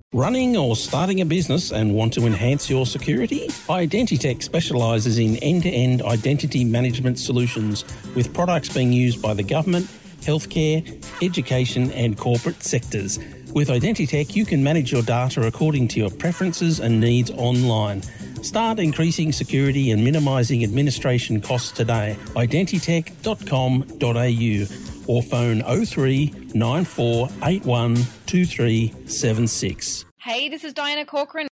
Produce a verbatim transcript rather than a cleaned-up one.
Running or starting a business and want to enhance your security? Identitech specialises in end-to-end identity management solutions with products being used by the government, healthcare, education and corporate sectors. With Identitech, you can manage your data according to your preferences and needs online. Start increasing security and minimising administration costs today. identitech dot com dot a u or phone oh three nine four eight one two three seven six. Hey, this is Diana Corcoran